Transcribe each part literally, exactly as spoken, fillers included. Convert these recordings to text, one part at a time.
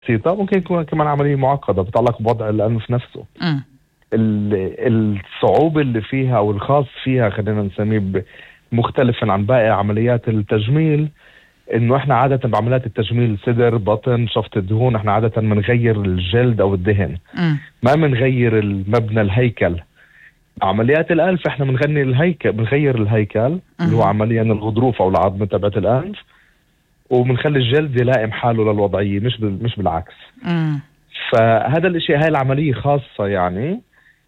بسيطة، ممكن يكون كمان عملية معقدة بتتعلق بوضع الأنف نفسه. م. الصعوبة اللي فيها أو الخاص فيها خلينا نسميه مختلفا عن باقي عمليات التجميل، إنه إحنا عادة بعمليات التجميل صدر، بطن، شفط الدهون، إحنا عادة بنغير الجلد أو الدهن، م. ما بنغير المبنى الهيكل. عمليات الأنف إحنا بنغني الهيكل، بنغير الهيكل اللي هو عمليا الغضروف أو العظم تبعت الأنف، وبنخلي الجلد يلائم حاله للوضعية، مش مش بالعكس. م. فهذا الاشي، هاي العملية خاصة يعني،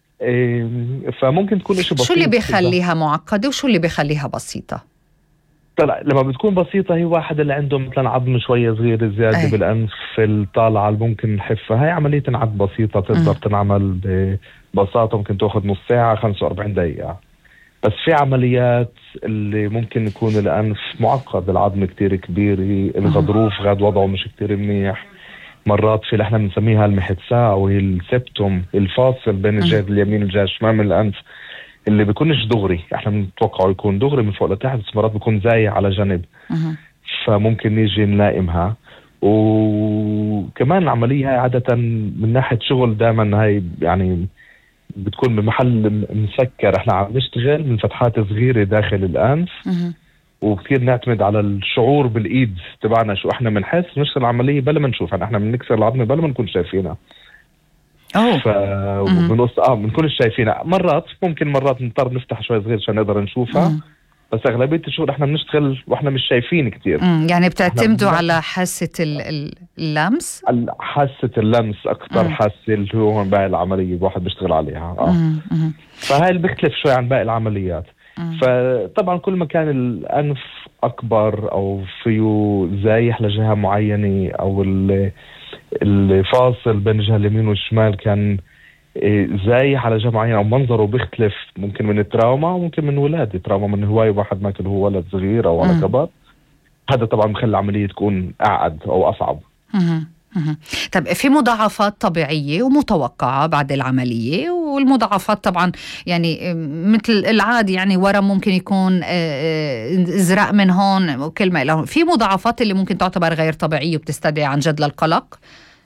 فممكن تكون اشي بسيط. شو اللي بيخليها معقدة وشو اللي بيخليها بسيطة؟ طلع لما بتكون بسيطة هي واحد اللي عنده مثلا عظم شوية صغير زيادة أي. بالأنف الطالعة اللي ممكن نحفها، هاي عملية تنعد بسيطة تقدر م. تنعمل ببساطة، ممكن تأخذ نص ساعة خمسة وأربعين دقيقة. بس في عمليات اللي ممكن يكون الأنف معقد، العظم كتير كبير، الغضروف غاد وضعه مش كتير منيح، مرات في اللي احنا بنسميها المحتساء او هي السبتوم الفاصل بين الجهة اليمين والجهة الشمال من الأنف، اللي بيكونش دغري، احنا بنتوقعه يكون دغري من فوق لتحت، بس مرات بيكون زايع على جنب، فممكن نيجي نلائمها. وكمان العملية هاي عادة من ناحية شغل دائما هاي يعني بتكون بمحل مسكر، احنا عم نشتغل من فتحات صغيرة داخل الأنف، وكثير نعتمد على الشعور بالإيد تبعنا، شو احنا بنحس نشتغل العملية بلا ما نشوف، احنا بنكسر العظمة بلا ما نكون شايفينها. اوه ف بنص اه بنكون شايفينها، مرات ممكن مرات نضطر نفتح شوي صغير عشان نقدر نشوفها. مم. بس اغلبيه الشغل احنا بنشتغل واحنا مش شايفين كثير. يعني بتعتمدوا على حاسه اللمس؟ حاسه اللمس اكثر حاسه اللي هو باقي العمليه الواحد بيشتغل عليها. اه مم. فهاي اللي بيختلف شوي عن باقي العمليات. مم. فطبعا كل ما كان الانف اكبر او فيه زايح لجهه معينه، او الفاصل بين الجهه اليمين والشمال كان زايح على جهه معينه، او منظره بيختلف، ممكن من التراوما وممكن من ولاده، تراوما من هوايه واحد ماكل هو ولد صغير او على كبر، هذا طبعا بخلي العمليه تكون اعقد او اصعب. طب في مضاعفات طبيعية ومتوقعة بعد العملية، والمضاعفات طبعا يعني مثل العادي، يعني ورم ممكن يكون ازرق من هون وكل ما إلى هون، في مضاعفات اللي ممكن تعتبر غير طبيعية وبتستدعي عن جد للقلق؟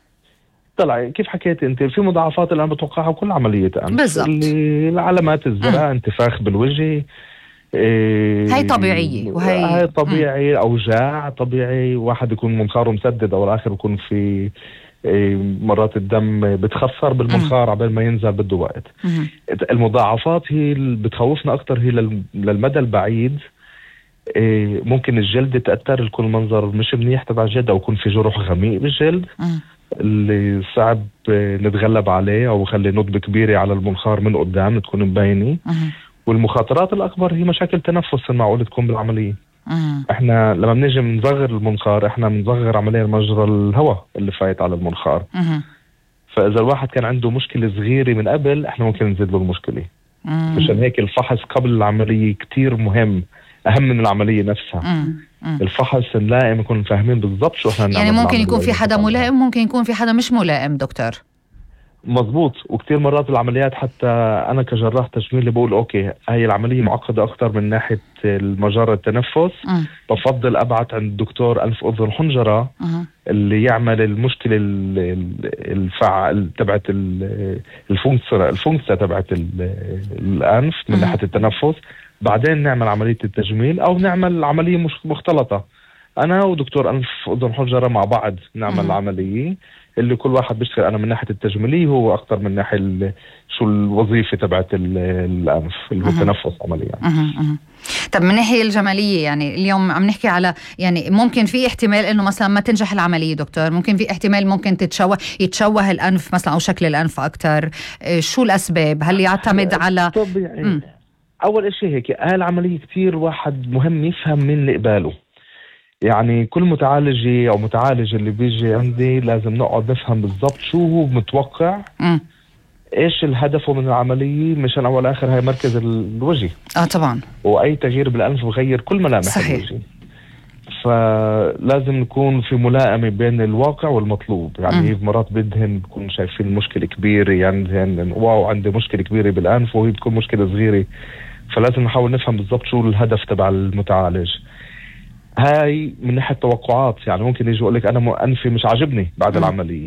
طلع كيف حكيت انت، في مضاعفات اللي انا بتوقعها كل عملية بالضبط، اللي العلامات الزرقاء، انتفاخ بالوجه، إيه هاي طبيعية، وهي هاي طبيعي، اوجاع طبيعي، واحد يكون منخاره مسدد او الاخر يكون في إيه مرات الدم بتخفر بالمنخار عبال ما ينزل بده وقت. المضاعفات هي اللي بتخوفنا اكتر، هي للمدى البعيد. إيه ممكن الجلد تأثر، يكون المنظر مش منيح تبع الجلد، او يكون في جروح غميق بالجلد م. اللي صعب نتغلب عليه، او يخلي نضب كبيرة على المنخار من قدام تكون مبينة. والمخاطرات الأكبر هي مشاكل تنفس المعقول تكون بالعملية. أه. احنا لما بنيجي بنصغر المنخار، احنا بنصغر عمليا مجرى الهواء اللي فايت على المنخار. أه. فإذا الواحد كان عنده مشكلة صغيرة من قبل، احنا ممكن نزيد له المشكلة. أه. مشان هيك الفحص قبل العملية كتير مهم، أهم من العملية نفسها. أه. أه. الفحص نلائم نكون فاهمين بالضبط شو احنا يعني ممكن يكون في حدا ملائم، ممكن يكون في حدا مش ملائم دكتور. مظبوط. وكتير مرات العمليات حتى أنا كجراح تجميلي بقول أوكي هاي العملية معقدة أكتر من ناحية المجرى التنفس، م. بفضل أبعت عند الدكتور أنف أذن حنجرة م. اللي يعمل المشكلة الفعال تبعت الفونكسة الفونكسة تبعت الأنف من م. ناحية التنفس، بعدين نعمل عملية التجميل أو نعمل عملية مختلطة، أنا ودكتور أنف أذن حنجرة مع بعض نعمل م. العملية اللي كل واحد بيشتغل، أنا من ناحية التجميلية هو أكتر من ناحية شو الوظيفة تبعت الأنف اللي هو التنفس عمليا. طب من ناحية الجمالية، يعني اليوم عم نحكي على يعني ممكن في احتمال إنه مثلا ما تنجح العملية دكتور، ممكن في احتمال ممكن تتشوه يتشوه الأنف مثلا أو شكل الأنف أكتر، شو الأسباب؟ هل يعتمد على طبيعي؟ م. أول إشي هيك هاي العملية كتير واحد مهم يفهم من اللي قباله، يعني كل متعالجي أو متعالج اللي بيجي عندي لازم نقعد نفهم بالضبط شو هو متوقع، م. إيش الهدف من العملية، مشان أول آخر هاي مركز الوجه. آه طبعا. وأي تغيير بالأنف بغير كل ملامح صحيح. الوجه، فلازم نكون في ملائمة بين الواقع والمطلوب. يعني هي مرات بدهن بكون شايفين مشكلة كبيرة، يعني واو عندي مشكلة كبيرة بالأنف، وهي بتكون مشكلة صغيرة، فلازم نحاول نفهم بالضبط شو الهدف تبع المتعالج. هاي من ناحية توقعات، يعني ممكن يجي يقول لك أنا أنفي مش عاجبني بعد م. العملية.